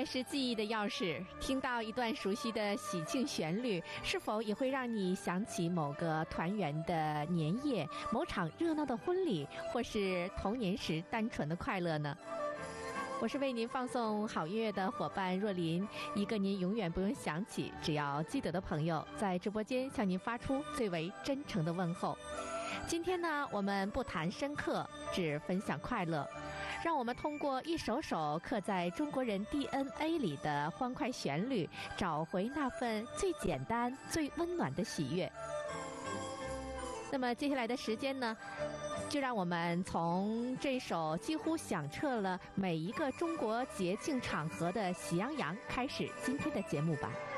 乐是记忆的钥匙，听到一段熟悉的喜庆旋律，是否也会让你想起某个团圆的年夜，某场热闹的婚礼，或是童年时单纯的快乐呢？我是为您放送好音乐的伙伴若琳，一个您永远不用想起，只要记得的朋友，在直播间向您发出最为真诚的问候。今天呢，我们不谈深刻，只分享快乐。让我们通过一首首刻在中国人 DNA 里的欢快旋律，找回那份最简单、最温暖的喜悦。那么接下来的时间呢，就让我们从这首几乎响彻了每一个中国节庆场合的《喜羊羊》开始今天的节目吧。